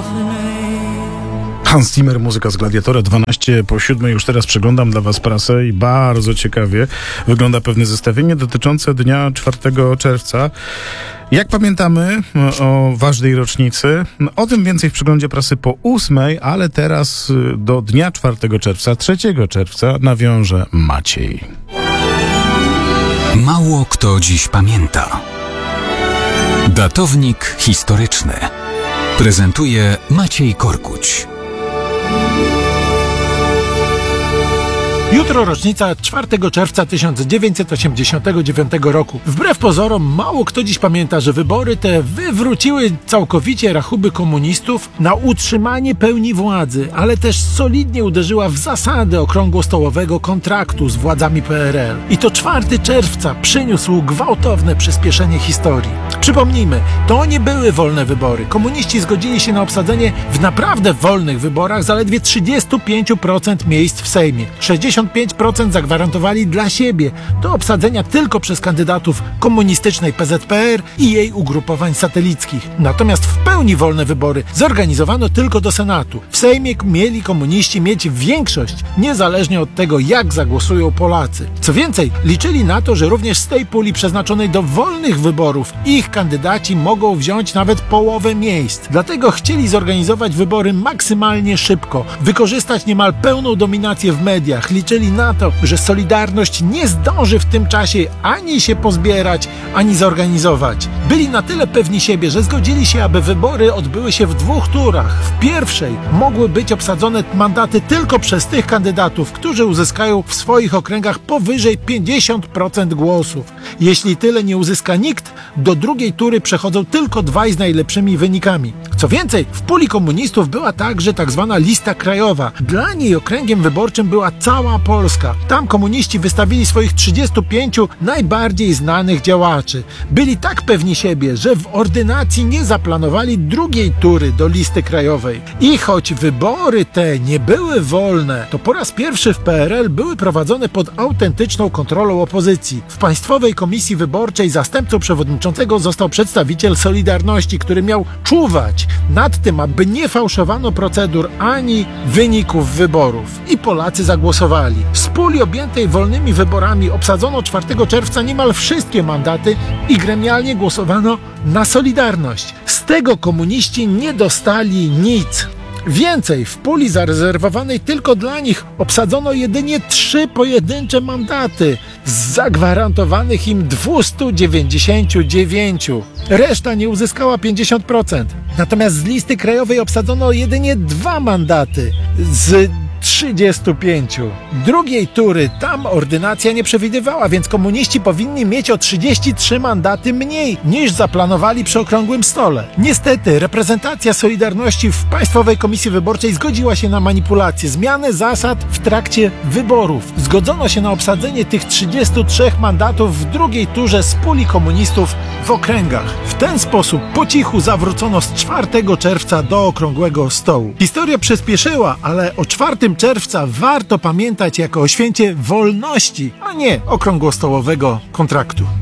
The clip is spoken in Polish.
Hans Zimmer, muzyka z Gladiatora, 6:12, już teraz przeglądam dla Was prasę i bardzo ciekawie wygląda pewne zestawienie dotyczące dnia 4 czerwca. Jak pamiętamy o ważnej rocznicy, o tym więcej w przeglądzie prasy po 8, ale teraz do dnia 4 czerwca, 3 czerwca nawiąże Maciej. Mało kto dziś pamięta. Datownik historyczny prezentuje Maciej Korkuć. Jutro rocznica 4 czerwca 1989 roku. Wbrew pozorom, mało kto dziś pamięta, że wybory te wywróciły całkowicie rachuby komunistów na utrzymanie pełni władzy, ale też solidnie uderzyła w zasady okrągłostołowego kontraktu z władzami PRL. I to 4 czerwca przyniósł gwałtowne przyspieszenie historii. Przypomnijmy, to nie były wolne wybory. Komuniści zgodzili się na obsadzenie w naprawdę wolnych wyborach zaledwie 35% miejsc w Sejmie. 65% zagwarantowali dla siebie, do obsadzenia tylko przez kandydatów komunistycznej PZPR i jej ugrupowań satelickich. Natomiast w pełni wolne wybory zorganizowano tylko do Senatu. W Sejmie mieli komuniści mieć większość, niezależnie od tego, jak zagłosują Polacy. Co więcej, liczyli na to, że również z tej puli przeznaczonej do wolnych wyborów ich kandydaci mogą wziąć nawet połowę miejsc. Dlatego chcieli zorganizować wybory maksymalnie szybko, wykorzystać niemal pełną dominację w mediach. Liczyli na to, że Solidarność nie zdąży w tym czasie ani się pozbierać, ani zorganizować. Byli na tyle pewni siebie, że zgodzili się, aby wybory odbyły się w 2 turach. W pierwszej mogły być obsadzone mandaty tylko przez tych kandydatów, którzy uzyskają w swoich okręgach powyżej 50% głosów. Jeśli tyle nie uzyska nikt, do drugiej tury przechodzą tylko 2 z najlepszymi wynikami. Co więcej, w puli komunistów była także tak zwana lista krajowa. Dla niej okręgiem wyborczym była cała Polska. Tam komuniści wystawili swoich 35 najbardziej znanych działaczy. Byli tak pewni siebie, że w ordynacji nie zaplanowali drugiej tury do listy krajowej. I choć wybory te nie były wolne, to po raz pierwszy w PRL były prowadzone pod autentyczną kontrolą opozycji. W Państwowej Komisji Wyborczej zastępcą przewodniczącego został przedstawiciel Solidarności, który miał czuwać nad tym, aby nie fałszowano procedur ani wyników wyborów. I Polacy zagłosowali. Z puli objętej wolnymi wyborami obsadzono 4 czerwca niemal wszystkie mandaty i gremialnie głosowano na Solidarność. Z tego komuniści nie dostali nic. Więcej, w puli zarezerwowanej tylko dla nich obsadzono jedynie 3 pojedyncze mandaty z zagwarantowanych im 299. Reszta nie uzyskała 50%. Natomiast z listy krajowej obsadzono jedynie 2 mandaty z 35. Drugiej tury tam ordynacja nie przewidywała, więc komuniści powinni mieć o 33 mandaty mniej niż zaplanowali przy okrągłym stole. Niestety reprezentacja Solidarności w Państwowej Komisji Wyborczej zgodziła się na manipulację, zmianę zasad w trakcie wyborów. Zgodzono się na obsadzenie tych 33 mandatów w drugiej turze z puli komunistów w okręgach. W ten sposób po cichu zawrócono z 4 czerwca do okrągłego stołu. Historia przyspieszyła, ale o 4 czerwca warto pamiętać jako o święcie wolności, a nie okrągłostołowego kontraktu.